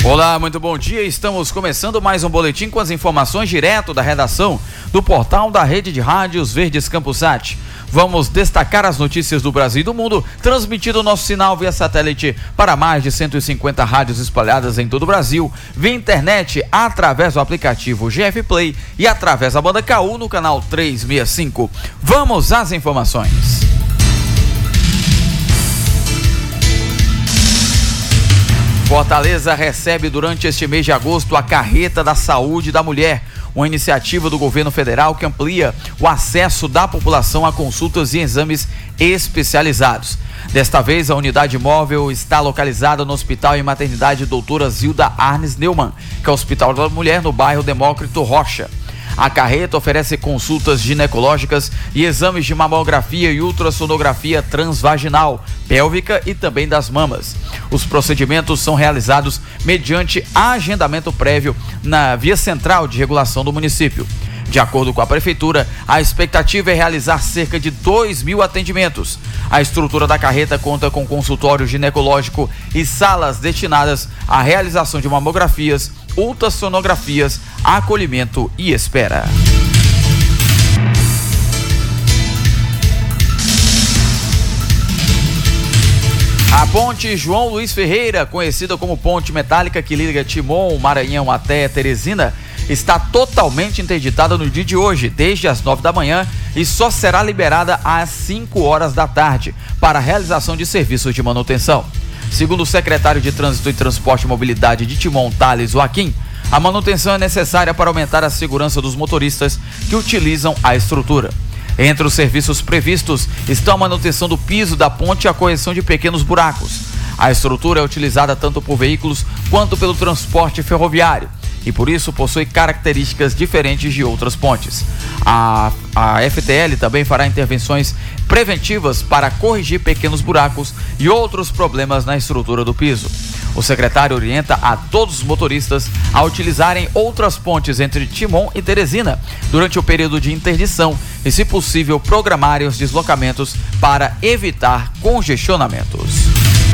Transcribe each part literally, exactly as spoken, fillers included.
Olá, muito bom dia. Estamos começando mais um boletim com as informações direto da redação do portal da Rede de Rádios Verdes Campusat. Vamos destacar as notícias do Brasil e do mundo, transmitindo o nosso sinal via satélite para mais de cento e cinquenta rádios espalhadas em todo o Brasil, via internet através do aplicativo G F Play e através da banda K U no canal trezentos e sessenta e cinco. Vamos às informações. Fortaleza recebe durante este mês de agosto a Carreta da Saúde da Mulher, uma iniciativa do governo federal que amplia o acesso da população a consultas e exames especializados. Desta vez, a unidade móvel está localizada no Hospital e Maternidade Doutora Zilda Arnes Neumann, que é o Hospital da Mulher no bairro Demócrito Rocha. A carreta oferece consultas ginecológicas e exames de mamografia e ultrassonografia transvaginal, pélvica e também das mamas. Os procedimentos são realizados mediante agendamento prévio na via central de regulação do município. De acordo com a prefeitura, a expectativa é realizar cerca de dois mil atendimentos. A estrutura da carreta conta com consultório ginecológico e salas destinadas à realização de mamografias, ultrassonografias, acolhimento e espera. A ponte João Luiz Ferreira, conhecida como ponte metálica que liga Timon, Maranhão até Teresina, está totalmente interditada no dia de hoje, desde as nove da manhã, e só será liberada às cinco horas da tarde para a realização de serviços de manutenção. Segundo o secretário de Trânsito e Transporte e Mobilidade de Timon, Thales Joaquim, a manutenção é necessária para aumentar a segurança dos motoristas que utilizam a estrutura. Entre os serviços previstos estão a manutenção do piso da ponte e a correção de pequenos buracos. A estrutura é utilizada tanto por veículos quanto pelo transporte ferroviário e por isso possui características diferentes de outras pontes. A, a F T L também fará intervenções preventivas para corrigir pequenos buracos e outros problemas na estrutura do piso. O secretário orienta a todos os motoristas a utilizarem outras pontes entre Timon e Teresina durante o período de interdição e, se possível, programarem os deslocamentos para evitar congestionamentos.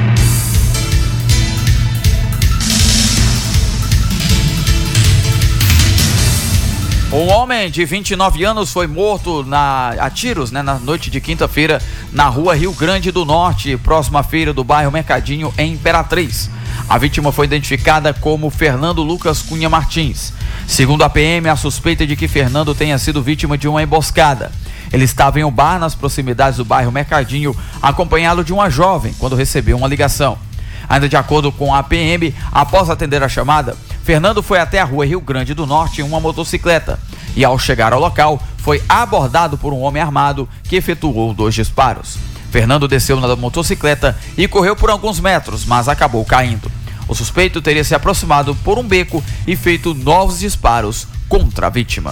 Um homem de vinte e nove anos foi morto na, a tiros né, na noite de quinta-feira na rua Rio Grande do Norte, próxima à feira do bairro Mercadinho, em Imperatriz. A vítima foi identificada como Fernando Lucas Cunha Martins. Segundo a P M, a suspeita é de que Fernando tenha sido vítima de uma emboscada. Ele estava em um bar nas proximidades do bairro Mercadinho, acompanhado de uma jovem, quando recebeu uma ligação. Ainda de acordo com a P M, após atender a chamada, Fernando foi até a rua Rio Grande do Norte em uma motocicleta e, ao chegar ao local, foi abordado por um homem armado que efetuou dois disparos. Fernando desceu na motocicleta e correu por alguns metros, mas acabou caindo. O suspeito teria se aproximado por um beco e feito novos disparos contra a vítima.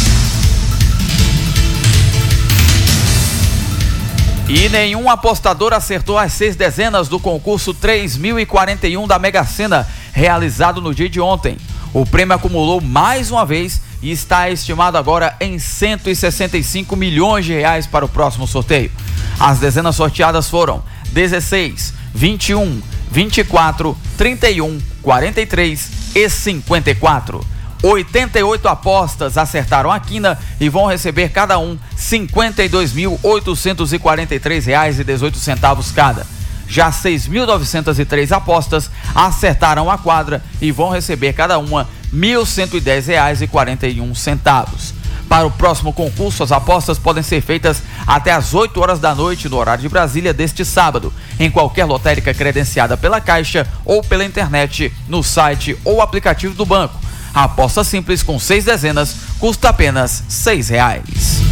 E nenhum apostador acertou as seis dezenas do concurso três mil e quarenta e um da Mega Sena, realizado no dia de ontem. O prêmio acumulou mais uma vez e está estimado agora em cento e sessenta e cinco milhões de reais para o próximo sorteio. As dezenas sorteadas foram dezesseis, vinte e um, vinte e quatro, trinta e um, quarenta e três e cinquenta e quatro. oitenta e oito apostas acertaram a quina e vão receber cada um cinquenta e dois mil oitocentos e quarenta e três reais e dezoito centavos cada. Já seis mil novecentas e três apostas acertaram a quadra e vão receber cada uma mil cento e dez reais e quarenta e um centavos. Para o próximo concurso, as apostas podem ser feitas até às oito horas da noite no horário de Brasília deste sábado, em qualquer lotérica credenciada pela Caixa ou pela internet, no site ou aplicativo do banco. A aposta simples com seis dezenas custa apenas seis reais.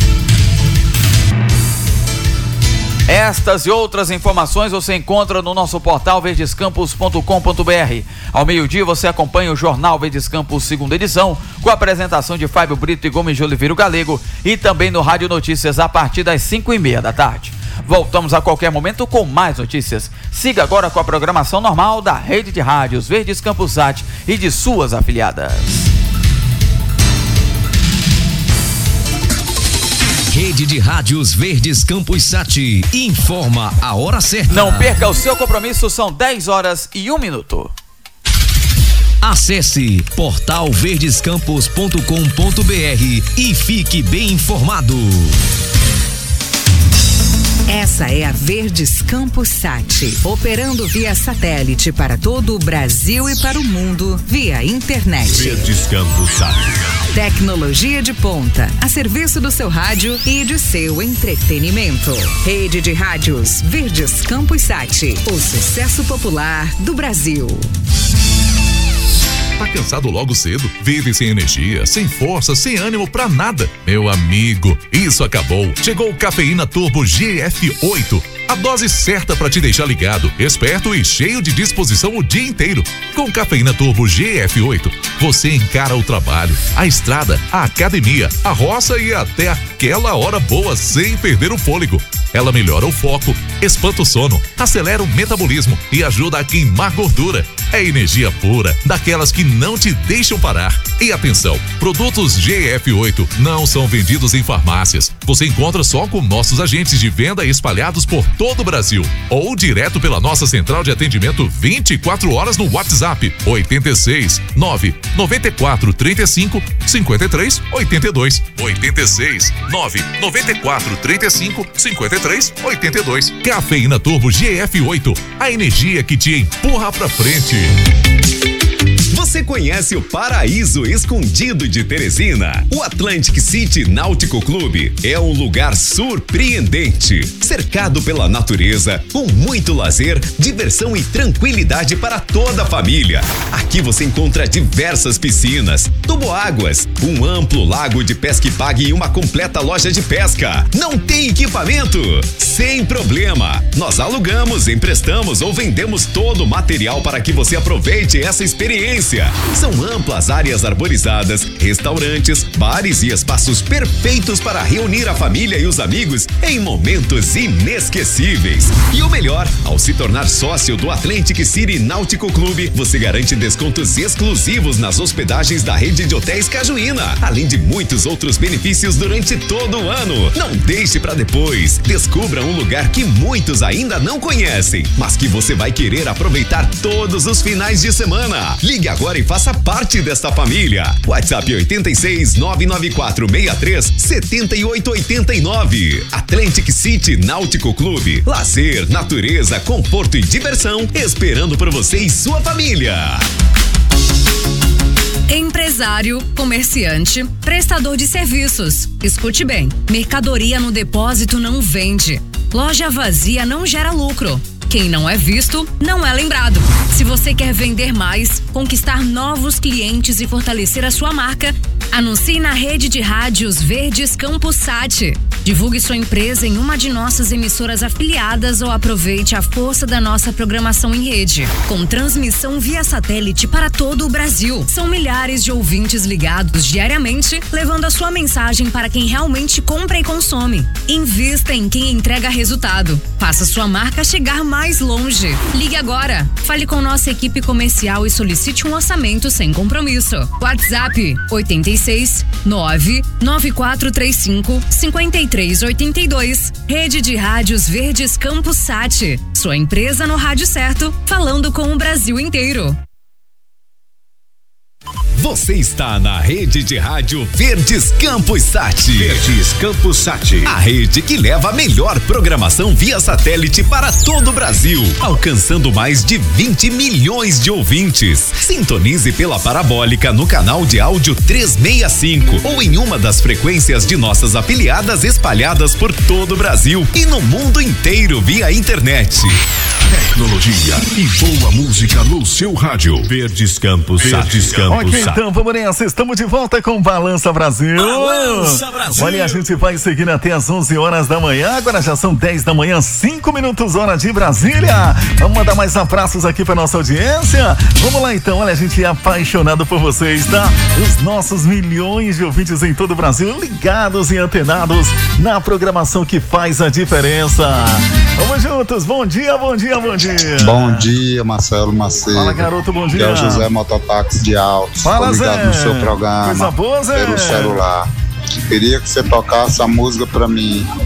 Estas e outras informações você encontra no nosso portal verdescampos ponto com ponto br. Ao meio-dia você acompanha o Jornal Verdes Campos, segunda edição, com a apresentação de Fábio Brito e Gomes de Oliveira Galego, e também no Rádio Notícias a partir das cinco e meia da tarde. Voltamos a qualquer momento com mais notícias. Siga agora com a programação normal da Rede de Rádios Verdes Campusat e de suas afiliadas. Rede de Rádios Verdes Campusat informa a hora certa. Não perca o seu compromisso, são dez horas e um minuto. Acesse portal verdescampos ponto com ponto br e fique bem informado. Essa é a Verdes Campos Sat, operando via satélite para todo o Brasil e para o mundo via internet. Verdes Campos Sat. Tecnologia de ponta, a serviço do seu rádio e de seu entretenimento. Rede de rádios Verdes Campos Sat, o sucesso popular do Brasil. Tá cansado logo cedo? Vive sem energia, sem força, sem ânimo pra nada? Meu amigo, isso acabou. Chegou o Cafeína Turbo G F oito. A dose certa para te deixar ligado, esperto e cheio de disposição o dia inteiro. Com Cafeína Turbo G F oito, você encara o trabalho, a estrada, a academia, a roça e até aquela hora boa sem perder o fôlego. Ela melhora o foco, espanta o sono, acelera o metabolismo e ajuda a queimar gordura. É energia pura, daquelas que não te deixam parar. E atenção, produtos G F oito não são vendidos em farmácias. Você encontra só com nossos agentes de venda espalhados por todo o Brasil. Ou direto pela nossa central de atendimento vinte e quatro horas no WhatsApp oito seis nove nove quatro três cinco cinco três oito dois. oito seis nove nove quatro três cinco cinco três oito dois. Cafeína Turbo G F oito, a energia que te empurra pra frente. Você conhece o Paraíso Escondido de Teresina? O Atlantic City Náutico Clube é um lugar surpreendente, cercado pela natureza, com muito lazer, diversão e tranquilidade para toda a família. Aqui você encontra diversas piscinas, toboáguas, um amplo lago de pesca e pague e uma completa loja de pesca. Não tem equipamento? Sem problema. Nós alugamos, emprestamos ou vendemos todo o material para que você aproveite essa experiência. São amplas áreas arborizadas, restaurantes, bares e espaços perfeitos para reunir a família e os amigos em momentos inesquecíveis. E o melhor, ao se tornar sócio do Atlantic City Náutico Clube, você garante descontos exclusivos nas hospedagens da rede de hotéis Cajuína, além de muitos outros benefícios durante todo o ano. Não deixe para depois. Descubra um lugar que muitos ainda não conhecem, mas que você vai querer aproveitar todos os finais de semana. Ligue agora e faça parte desta família. WhatsApp oito seis nove nove quatro seis três sete oito oito nove. Atlantic City Náutico Clube. Lazer, natureza, conforto e diversão esperando por você e sua família. Empresário, comerciante, prestador de serviços. Escute bem, mercadoria no depósito não vende. Loja vazia não gera lucro. Quem não é visto, não é lembrado. Se você quer vender mais, conquistar novos clientes e fortalecer a sua marca, anuncie na rede de rádios Verdes Campos Sat. Divulgue sua empresa em uma de nossas emissoras afiliadas ou aproveite a força da nossa programação em rede. Com transmissão via satélite para todo o Brasil. São milhares de ouvintes ligados diariamente, levando a sua mensagem para quem realmente compra e consome. Invista em quem entrega resultado. Faça sua marca chegar mais longe. Ligue agora. Fale com nossa equipe comercial e solicite um orçamento sem compromisso. WhatsApp oito seis nove nove quatro três cinco cinco três oito dois. Rede de Rádios Verdes Campos Sat. Sua empresa no rádio certo, falando com o Brasil inteiro. Você está na rede de rádio Verdes Campos Sat. Verdes Campos Sat. A rede que leva a melhor programação via satélite para todo o Brasil, alcançando mais de vinte milhões de ouvintes. Sintonize pela parabólica no canal de áudio trezentos e sessenta e cinco ou em uma das frequências de nossas afiliadas espalhadas por todo o Brasil e no mundo inteiro via internet. Tecnologia e boa música no seu rádio. Verdes Campos Sat. Verdes Campos Ok, Sat. então vamos nessa. Estamos de volta com Balança Brasil. Balança Brasil. Olha, a gente vai seguindo até as onze horas da manhã. Agora já são dez da manhã, cinco minutos, hora de Brasília. Vamos mandar mais abraços aqui para nossa audiência. Vamos lá então. Olha, a gente é apaixonado por vocês, tá? Os nossos milhões de ouvintes em todo o Brasil, ligados e antenados na programação que faz a diferença. Vamos juntos. Bom dia, bom dia, bom dia. Bom dia, Marcelo Macedo. Fala, garoto, bom dia. Que é o José Mototáxi de Altos. Fala, Zé. no seu programa. Coisa boa, Zé. Pelo celular. Queria que você tocasse a música pra mim.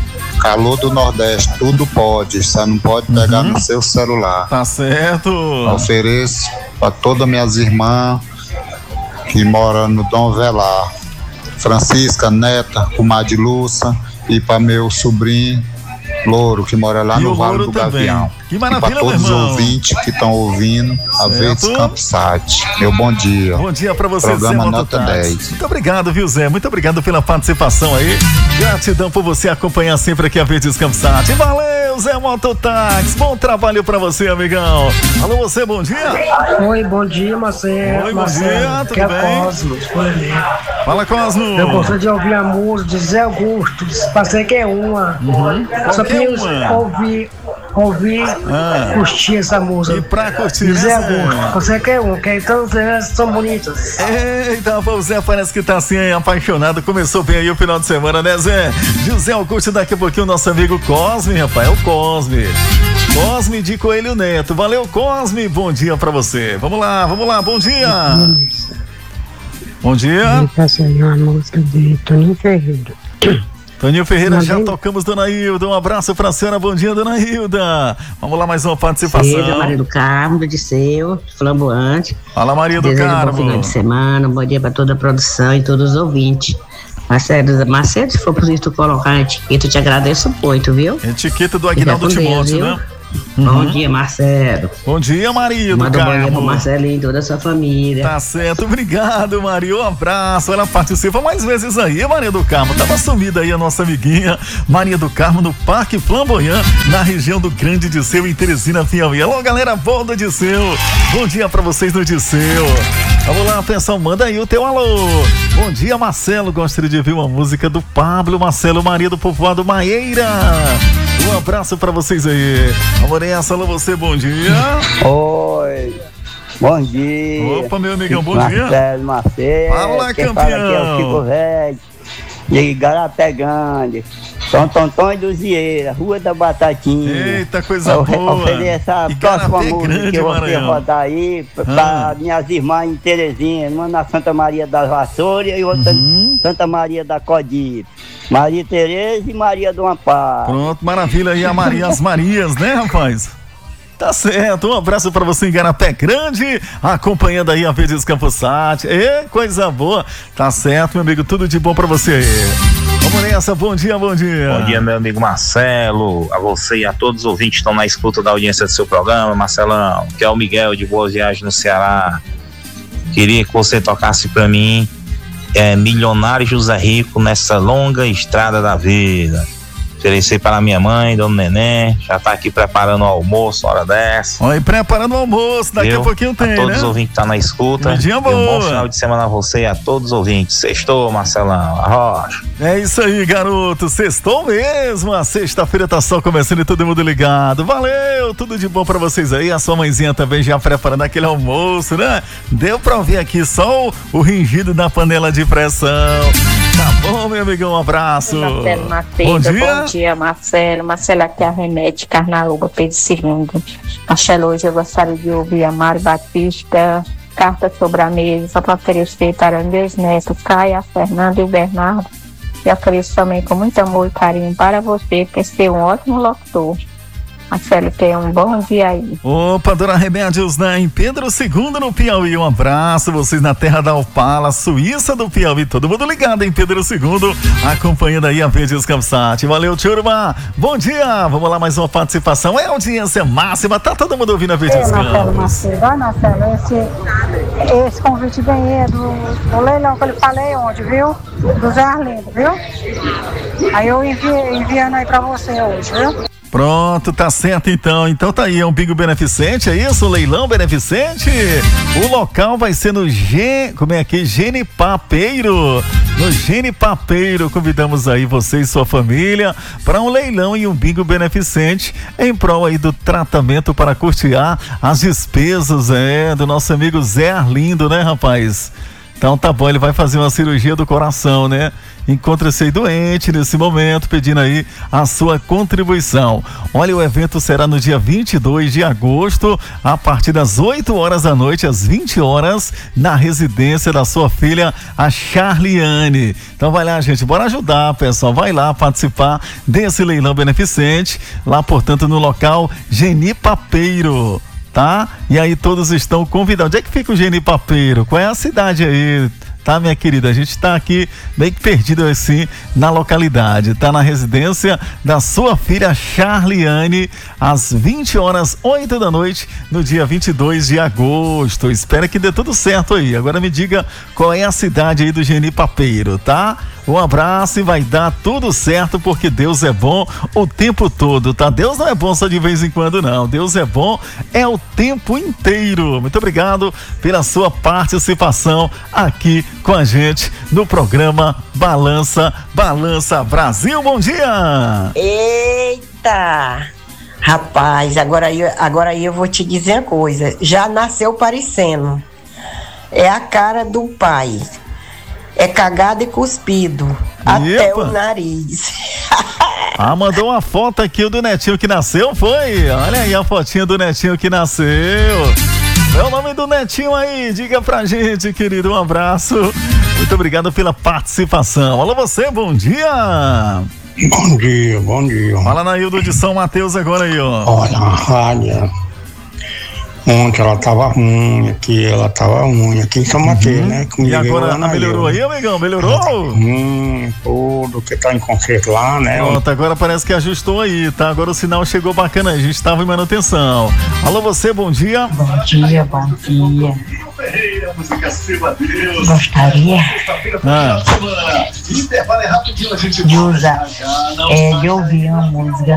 calor do Nordeste, tudo pode, só não pode pegar Uhum. no seu celular. Tá certo. Ofereço para todas minhas irmãs que moram no Dom Velar, Francisca, Neta, comadre Lúcia, e para meu sobrinho Louro, que mora lá E o no Vale Louro do também. Gavião. Que E maravilha, para todos os meu irmão. ouvintes que estão ouvindo a Verdes Campsat. Meu bom dia. Bom dia pra você, Programa Zé nota Mototáxi. dez. Muito obrigado, viu, Zé? Muito obrigado pela participação aí. Gratidão por você acompanhar sempre aqui a Verdes Campsat. Valeu, Zé Mototáxi. Bom trabalho pra você, amigão. Alô, você, bom dia. Oi, bom dia, Marcelo. Oi, bom Marcelo. dia, tudo Aqui é bem? Cosmos, por ali. Fala, Cosmo. Eu gosto de ouvir a música de Zé Augusto, passei que é uma. Uhum. Só Qualquer queria uma. ouvir, ouvir, Ah. curtir essa música. E pra curtir, de Zé né, Augusto, Zé? você quer um, que todas elas são bonitas. Eita, o Zé parece que tá assim, hein, apaixonado. Começou bem aí o final de semana, né, Zé? José Augusto, daqui a pouquinho o nosso amigo Cosme, rapaz, é o Cosme. Cosme de Coelho Neto. Valeu, Cosme. Bom dia pra você. Vamos lá, vamos lá, bom dia. Bom dia. Tá saindo a música de Toninho Ferreira. Toninho Ferreira, Mandei. já tocamos, dona Hilda. Um abraço pra senhora. Bom dia, dona Hilda. Vamos lá, mais uma participação. Cedo, Maria do Carmo, do Disseu, flamboante. Fala, Maria do Desejo Carmo. Um bom final de semana, um bom dia pra toda a produção e todos os ouvintes. Marcelo, Marcelo, se for possível tu colocar a etiqueta, eu te agradeço muito, viu? Etiqueta do Aguinaldo Fica com Deus, Timóteo, viu? né? Bom Uhum. dia, Marcelo. Bom dia, Maria do Manda um bom dia pro Carmo. Marcelinho e toda a sua família. Tá certo, obrigado, Maria. Um abraço. Ela participa mais vezes aí, Maria do Carmo. Tava sumida aí a nossa amiguinha Maria do Carmo no Parque Flamboyant, na região do Grande Disseu, em Teresina, Piauí. Alô, galera, volta Disseu. Bom dia pra vocês no Disseu. Vamos lá, pessoal, manda aí o teu alô. Bom dia, Marcelo. Gostaria de ouvir uma música do Pablo Marcelo Maria do Povoado Maieira. Um abraço pra vocês aí. Vamos nessa, alô, você, bom dia. Oi, bom dia. Opa, meu amigão, bom Marcelo, dia. Marcelo, Fala, quem campeão. fala aqui é o Chico Velho, de Igarapé Grande, São Tontão e Luzieira, Rua da Batatinha. Eita, coisa eu boa. ofereço a Igarapé próxima música Grande, que eu vou Maranhão. rodar aí Ah. para minhas irmãs em Teresina, uma na Santa Maria das Vassouras e outra Uhum. Santa Maria da Codi. Maria Tereza e Maria do Amparo. Pronto, maravilha aí a Maria, as Marias, né, rapaz? Tá certo, um abraço pra você em Igarapé Grande, acompanhando aí a Verdes Campsat. Ê, coisa boa. Tá certo, meu amigo, tudo de bom pra você aí. Vamos nessa, bom dia, bom dia. Bom dia, meu amigo Marcelo, a você e a todos os ouvintes que estão na escuta da audiência do seu programa, Marcelão, que é o Miguel de Boas Viagens no Ceará. Queria que você tocasse pra mim é, Milionário José Rico nessa longa estrada da vida. Oferecer para minha mãe, dona Neném, já tá aqui preparando o almoço, hora dessa. Olha, preparando o almoço, daqui Viu? a pouquinho tem, a todos né? os ouvintes que estão na escuta. Um dia E um boa. bom final de semana a você e a todos os ouvintes. Sextou, Marcelão, arrocha. É isso aí, garoto. Sextou mesmo. A sexta-feira tá só começando e todo mundo ligado. Valeu, tudo de bom pra vocês aí. A sua mãezinha também já preparando aquele almoço, né? Deu pra ouvir aqui só o, o ringido da panela de pressão. Tá bom, meu amigão, um abraço. Marcelo Macedo, Bom dia. bom dia, Marcelo. Marcelo aqui é a Remete, Carnaúba, Pedro segundo. Marcelo, hoje eu gostaria de ouvir a Mário Batista, Carta sobre a Mesa, só para oferecer para meus netos, Caia, Fernanda e o Bernardo. E ofereço também com muito amor e carinho para você, por ser um ótimo locutor. Marcelo, tenha um bom dia aí. Opa, Dona Remédios, né? Em Pedro segundo no Piauí. Um abraço, vocês na terra da Opala, Suíça do Piauí. Todo mundo ligado em Pedro segundo, acompanhando aí a Verdes Campsat. Valeu, turma. Bom dia. Vamos lá, mais uma participação. É audiência máxima. Tá todo mundo ouvindo a Verdes Ei, Marcelo Campos. Macedo, olha, Marcelo, esse, esse convite bem é do, do leilão que eu lhe falei ontem, viu? Do Zé Arlindo, viu? Aí eu enviei, enviando aí pra você hoje, viu? Pronto, tá certo então. Então tá aí, é um bingo beneficente, é isso? Leilão beneficente? O local vai ser no G... Como é aqui? Genipapeiro. No Genipapeiro. Convidamos aí você e sua família para um leilão e um bingo beneficente em prol aí do tratamento para custear as despesas, é, do nosso amigo Zé Arlindo, né, rapaz? Então tá bom, ele vai fazer uma cirurgia do coração, né? Encontra-se aí doente nesse momento, pedindo aí a sua contribuição. Olha, o evento será no dia vinte e dois de agosto, a partir das oito horas da noite, às vinte horas, na residência da sua filha, a Charliane. Então vai lá, gente, bora ajudar, pessoal. Vai lá participar desse leilão beneficente, lá, portanto, no local Genipapeiro. Tá? E aí todos estão convidados. Onde é que fica o Genipapeiro? Qual é a cidade aí? Tá, minha querida? A gente tá aqui meio que perdido assim na localidade. Tá na residência da sua filha Charliane, às vinte horas, oito da noite, no dia vinte e dois de agosto. Espero que dê tudo certo aí. Agora me diga qual é a cidade aí do Genipapeiro, tá? Um abraço e vai dar tudo certo, porque Deus é bom o tempo todo, tá? Deus não é bom só de vez em quando, não. Deus é bom é o tempo inteiro. Muito obrigado pela sua participação aqui com a gente no programa Balança, Balança Brasil. Bom dia! Eita! Rapaz, agora eu, agora eu vou te dizer uma coisa. Já nasceu parecendo. É a cara do pai. É cagado e cuspido. Epa. Até o nariz. Ah, mandou uma foto aqui do netinho que nasceu, foi? Olha aí a fotinha do netinho que nasceu. É o nome do netinho aí, diga pra gente, querido, um abraço. Muito obrigado pela participação. Alô, você, bom dia. Bom dia, bom dia. Fala, Naildo de São Mateus agora aí, ó. Olha, a rádio, ontem ela tava ruim aqui, ela tava ruim aqui em São Mateus, uhum. né? Comigo, e agora melhorou aí, amigão? Melhorou? Tá ruim, tudo que tá em conserto lá, né? Pronto, agora parece que ajustou aí, tá? Agora o sinal chegou bacana aí, a gente tava em manutenção. Alô, você, bom dia. Bom dia, bom dia. Gostaria ah. de usar, é, de ouvir uma música.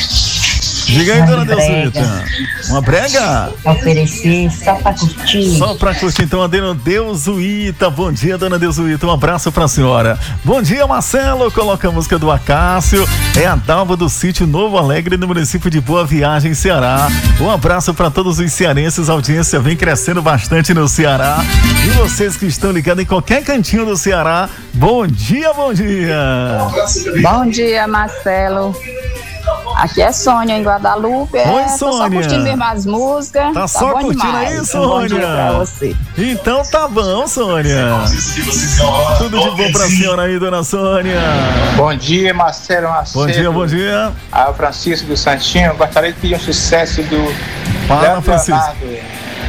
Diga aí, dona Deusuíta. Uma brega? Oferecer só pra curtir. Só pra curtir, então, a dona Deusuíta. Bom dia, dona Deusuíta. Um abraço pra senhora. Bom dia, Marcelo. Coloca a música do Acácio. É a Dalva do sítio Novo Alegre, no município de Boa Viagem, Ceará. Um abraço pra todos os cearenses. A audiência vem crescendo bastante no Ceará. E vocês que estão ligados em qualquer cantinho do Ceará, bom dia, bom dia. Bom dia, Marcelo. Aqui é Sônia em Guadalupe. Oi, é, Sônia. Tô só curtindo mesmo as músicas. Tá, tá só bom curtindo demais. aí, Um Sônia? bom dia pra você. Então tá bom, Sônia. Tudo de bom pra senhora aí, dona Sônia. Bom dia, Marcelo Macedo. Bom dia, bom dia. Ah, Francisco do Santinho. Gostaria de pedir um sucesso do Fala, Francisco. Leonardo,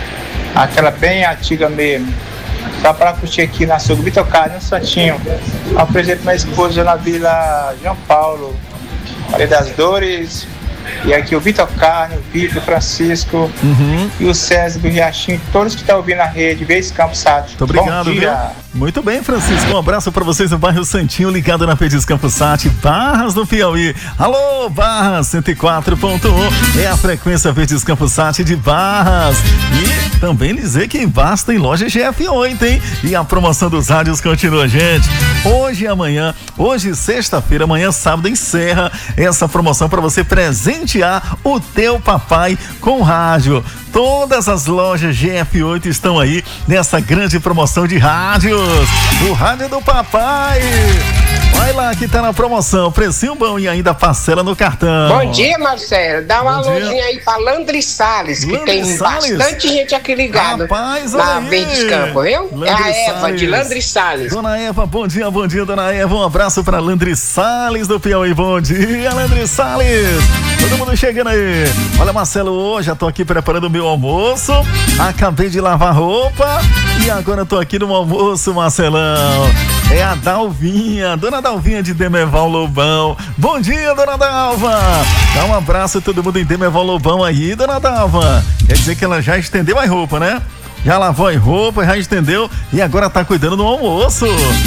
aquela bem antiga mesmo. Só para curtir aqui na Açougue Vitor Carlos, no Santinho. Apresento minha esposa na Vila João Paulo, Vale das Dores. E aqui o Vitor Carlos, o Vitor, Francisco, uhum. e o César do Riachinho, todos que estão ouvindo a rede, Vez Campo Sat. Muito obrigado, bom dia. Viu? Muito bem, Francisco. Um abraço para vocês no bairro Santinho, ligado na Pedis Campo Sat, Barras do Piauí. Alô, Barras cento e quatro ponto um é a frequência Pedis Campo Sat de Barras. E também dizer que em Barras tem loja G F oito, hein? E a promoção dos rádios continua, gente. Hoje e amanhã, hoje sexta-feira, amanhã sábado, encerra essa promoção para você presentear o teu papai com rádio. Todas as lojas G F oito estão aí nessa grande promoção de rádios. O rádio do papai. Vai lá que tá na promoção. Precinho bom e ainda parcela no cartão. Bom dia, Marcelo. Dá uma Bom alôzinha aí pra Landry Salles, que Landry tem Salles? bastante gente aqui ligada Rapaz, na aí. Verdes Campo, viu? Landry é a Eva, Salles. de Landry Salles. Dona Eva, bom dia, bom dia, dona Eva. Um abraço pra Landry Salles do Piauí. Bom dia, Landry Salles. Todo mundo chegando aí. Olha, Marcelo, hoje já tô aqui preparando o meu almoço. Acabei de lavar roupa e agora tô aqui no almoço, Marcelão. É a Dalvinha, dona Dalvinha de Demerval Lobão. Bom dia, dona Dalva. Dá um abraço a todo mundo em Demerval Lobão aí, dona Dalva. Quer dizer que ela já estendeu a roupa, né? Já lavou a roupa, já estendeu e agora tá cuidando do almoço.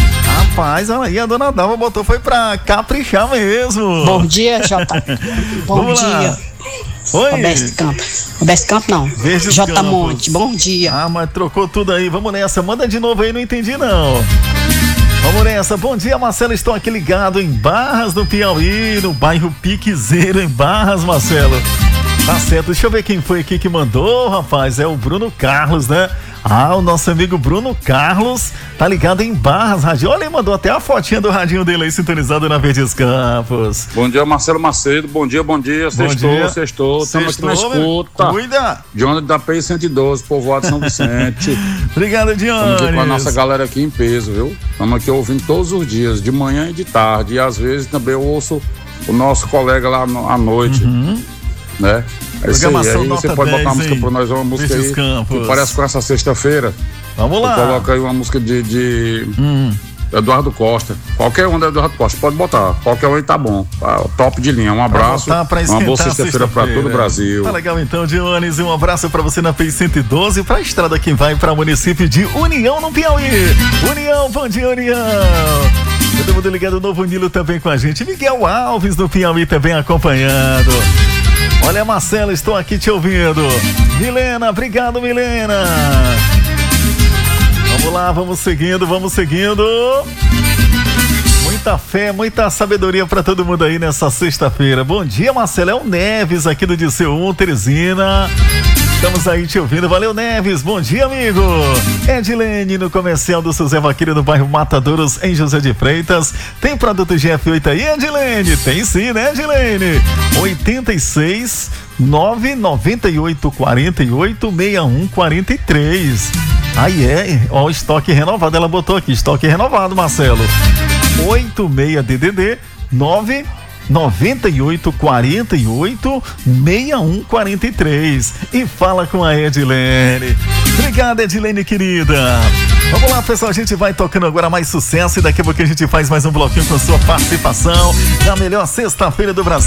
Rapaz, olha aí, a dona Dalva botou, foi pra caprichar mesmo. Bom dia, Jota. Bom Vamos dia. lá. Oi. Roberto Campo. Roberto Campo não. Verde J Campos. Monte, bom dia. Ah, mas trocou tudo aí. Vamos nessa. Manda de novo aí, não entendi não. Vamos nessa. Bom dia, Marcelo. Estou aqui ligado em Barras do Piauí, no bairro Piquezeiro, em Barras, Marcelo. Tá certo. Deixa eu ver quem foi aqui que mandou, rapaz. É o Bruno Carlos, né? Ah, o nosso amigo Bruno Carlos tá ligado em Barras Rádio. Olha, ele mandou até a fotinha do radinho dele aí sintonizado na Verdes Campos. Bom dia, Marcelo Macedo. Bom dia, bom dia. Sextou, sextou. Estamos aqui na escuta. Cuida. Dionis da P I cento e doze, povoado São Vicente. Obrigado, Dionis. Estamos aqui com a nossa galera aqui em peso, viu? Estamos aqui ouvindo todos os dias, de manhã e de tarde. E às vezes também eu ouço o nosso colega lá no, à noite, uhum. né? É isso aí. Aí você pode botar uma música pra nós, uma música aí que parece com essa sexta-feira. Vamos lá. Coloca aí uma música de, de hum. Eduardo Costa. Qualquer um da Eduardo Costa, pode botar. Qualquer um aí tá bom. Tá, top de linha. Um abraço. Pra pra uma boa sexta-feira pra todo o Brasil. Tá legal então, Dionis. Um abraço pra você na P I cento e doze, pra estrada que vai pra município de União, no Piauí. União, bom dia, União. Todo mundo ligado, Novo Nilo também com a gente. Miguel Alves do Piauí também acompanhando. Olha, Marcelo, estou aqui te ouvindo. Milena, obrigado, Milena. Vamos lá, vamos seguindo, vamos seguindo. Muita fé, muita sabedoria para todo mundo aí nessa sexta-feira. Bom dia, Marcelo. É o Neves aqui do D C um, Teresina. Estamos aí te ouvindo. Valeu, Neves. Bom dia, amigo. Edilene, no comercial do seu Zé Vaqueiro, do bairro Matadouros, em José de Freitas. Tem produto G F oito aí, Edilene? Tem sim, né, Edilene? oitenta e seis, nove noventa e oito, quarenta e oito, sessenta e um, quarenta e três. Aí é, ó, o estoque renovado. Ela botou aqui, estoque renovado, Marcelo. oitenta e seis D D D nove noventa e oito, quarenta e oito, sessenta e um, quarenta e três. E fala com a Edilene. Obrigado, Edilene, querida. Vamos lá, pessoal, a gente vai tocando agora mais sucesso e daqui a pouco a gente faz mais um bloquinho com sua participação na melhor sexta-feira do Brasil.